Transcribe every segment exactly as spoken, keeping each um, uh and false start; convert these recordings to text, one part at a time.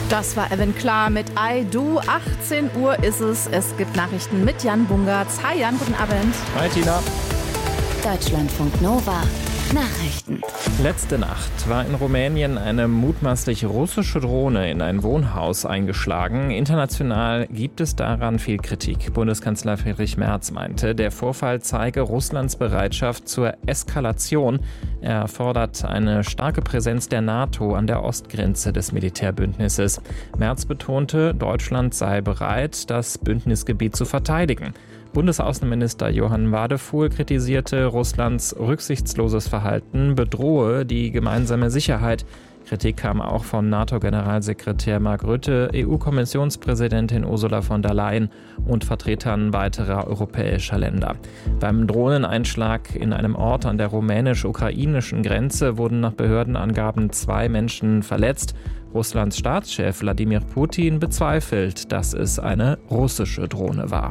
Das war Evan Klar mit I Do. achtzehn Uhr ist es. Es gibt Nachrichten mit Jan Bungertz. Hi Jan, guten Abend. Hi Tina. Deutschlandfunk Nova. Nachrichten. Letzte Nacht war in Rumänien eine mutmaßlich russische Drohne in ein Wohnhaus eingeschlagen. International gibt es daran viel Kritik. Bundeskanzler Friedrich Merz meinte, der Vorfall zeige Russlands Bereitschaft zur Eskalation. Er fordert eine starke Präsenz der NATO an der Ostgrenze des Militärbündnisses. Merz betonte, Deutschland sei bereit, das Bündnisgebiet zu verteidigen. Bundesaußenminister Johann Wadefuhl kritisierte, Russlands rücksichtsloses Verhalten bedrohe die gemeinsame Sicherheit. Kritik kam auch von NATO-Generalsekretär Mark Rutte, E U-Kommissionspräsidentin Ursula von der Leyen und Vertretern weiterer europäischer Länder. Beim Drohneneinschlag in einem Ort an der rumänisch-ukrainischen Grenze wurden nach Behördenangaben zwei Menschen verletzt. Russlands Staatschef Wladimir Putin bezweifelt, dass es eine russische Drohne war.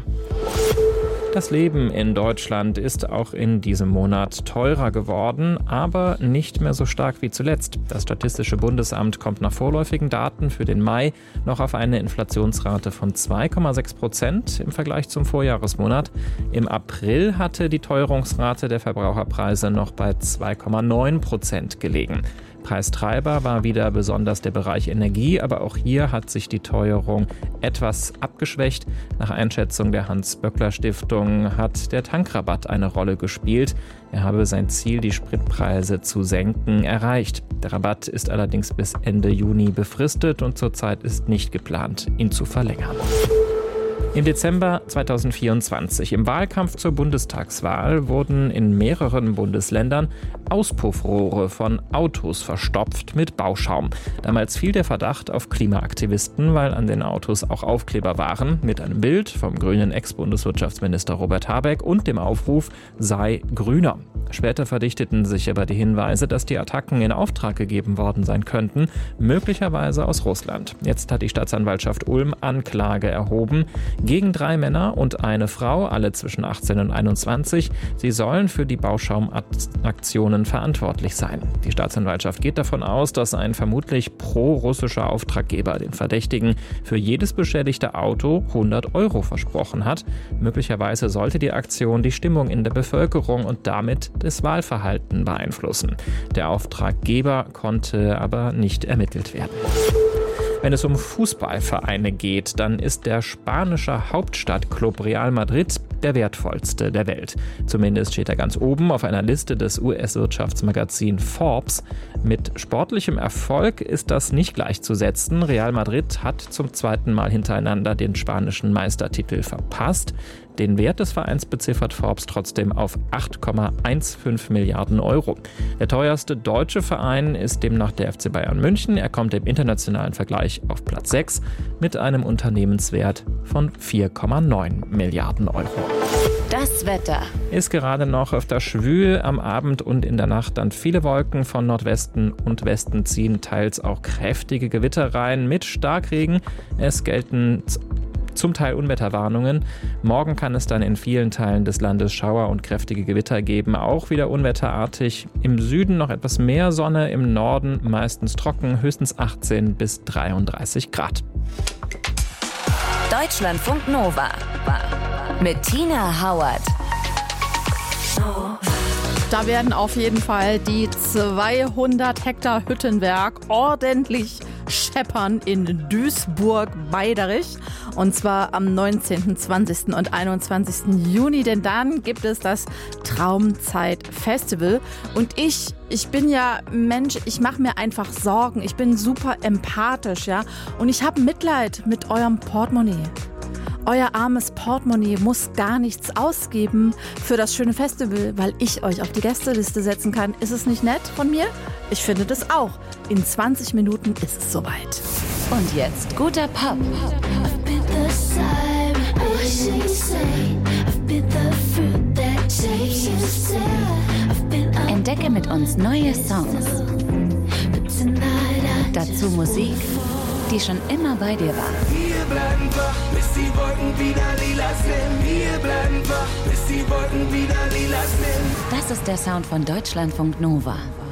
Das Leben in Deutschland ist auch in diesem Monat teurer geworden, aber nicht mehr so stark wie zuletzt. Das Statistische Bundesamt kommt nach vorläufigen Daten für den Mai noch auf eine Inflationsrate von zwei Komma sechs Prozent im Vergleich zum Vorjahresmonat. Im April hatte die Teuerungsrate der Verbraucherpreise noch bei zwei Komma neun Prozent gelegen. Preistreiber war wieder besonders der Bereich Energie, aber auch hier hat sich die Teuerung etwas abgeschwächt. Nach Einschätzung der Hans-Böckler-Stiftung hat der Tankrabatt eine Rolle gespielt. Er habe sein Ziel, die Spritpreise zu senken, erreicht. Der Rabatt ist allerdings bis Ende Juni befristet und zurzeit ist nicht geplant, ihn zu verlängern. Im Dezember zweitausendvierundzwanzig, im Wahlkampf zur Bundestagswahl, wurden in mehreren Bundesländern Auspuffrohre von Autos verstopft mit Bauschaum. Damals fiel der Verdacht auf Klimaaktivisten, weil an den Autos auch Aufkleber waren mit einem Bild vom grünen Ex-Bundeswirtschaftsminister Robert Habeck und dem Aufruf „Sei grüner". Später verdichteten sich aber die Hinweise, dass die Attacken in Auftrag gegeben worden sein könnten, möglicherweise aus Russland. Jetzt hat die Staatsanwaltschaft Ulm Anklage erhoben gegen drei Männer und eine Frau, alle zwischen achtzehn und einundzwanzig. Sie sollen für die Bauschaum-Aktionen verantwortlich sein. Die Staatsanwaltschaft geht davon aus, dass ein vermutlich pro-russischer Auftraggeber den Verdächtigen für jedes beschädigte Auto hundert Euro versprochen hat. Möglicherweise sollte die Aktion die Stimmung in der Bevölkerung und damit das Wahlverhalten beeinflussen. Der Auftraggeber konnte aber nicht ermittelt werden. Wenn es um Fußballvereine geht, dann ist der spanische Hauptstadtklub Real Madrid der wertvollste der Welt. Zumindest steht er ganz oben auf einer Liste des U S-Wirtschaftsmagazin Forbes. Mit sportlichem Erfolg ist das nicht gleichzusetzen. Real Madrid hat zum zweiten Mal hintereinander den spanischen Meistertitel verpasst. Den Wert des Vereins beziffert Forbes trotzdem auf acht Komma fünfzehn Milliarden Euro. Der teuerste deutsche Verein ist demnach der F C Bayern München. Er kommt im internationalen Vergleich auf Platz sechs mit einem Unternehmenswert von vier Komma neun Milliarden Euro. Das Wetter ist gerade noch öfter schwül. Am Abend und in der Nacht dann viele Wolken von Nordwesten und Westen ziehen, teils auch kräftige Gewitter rein mit Starkregen. Es gelten zum Teil Unwetterwarnungen. Morgen kann es dann in vielen Teilen des Landes Schauer und kräftige Gewitter geben, auch wieder unwetterartig. Im Süden noch etwas mehr Sonne, im Norden meistens trocken, höchstens achtzehn bis dreiunddreißig Grad. Deutschlandfunk Nova mit Tina Hauert. Da werden auf jeden Fall die zweihundert Hektar Hüttenwerk ordentlich scheppern in Duisburg-Beiderich. Und zwar am neunzehnten, zwanzigsten und einundzwanzigsten Juni, denn dann gibt es das Traumzeit-Festival. Und ich, ich bin ja Mensch, ich mache mir einfach Sorgen. Ich bin super empathisch, ja. Und ich habe Mitleid mit eurem Portemonnaie. Euer armes Portemonnaie muss gar nichts ausgeben für das schöne Festival, weil ich euch auf die Gästeliste setzen kann. Ist es nicht nett von mir? Ich finde das auch. In zwanzig Minuten ist es soweit. Und jetzt guter Pop. Entdecke mit uns neue Songs. Dazu Musik, die schon immer bei dir war. Wir bleiben wach, bis die Wolken wieder lila sind. Wir bleiben wach, bis die Wolken wieder lila sind. Das ist der Sound von Deutschlandfunk Nova.